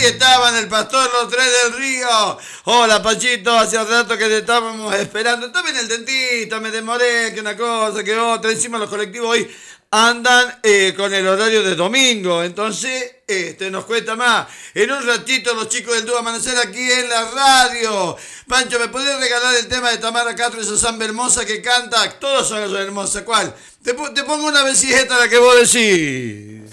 ahí estaban el pastor, los tres del río. Hola, Pachito, hace rato que te estábamos esperando. Estaba en el dentista, me demoré, que una cosa, que otra. Encima los colectivos hoy andan con el horario de domingo, entonces nos cuesta más. En un ratito los chicos del Dúo Amanecer aquí en la radio. Pancho, ¿me podés regalar el tema de Tamara Castro, esa samba hermosa que canta? Todos son hermosas, ¿cuál? Te pongo una besijeta la que vos decís.